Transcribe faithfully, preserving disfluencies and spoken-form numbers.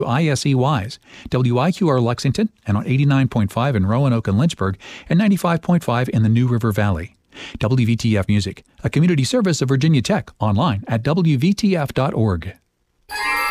I S E Wise, W I Q R Lexington, and on eighty-nine point five in Roanoke and Lynchburg, and ninety-five point five in the New River Valley. W V T F Music, a community service of Virginia Tech, online at W V T F dot org.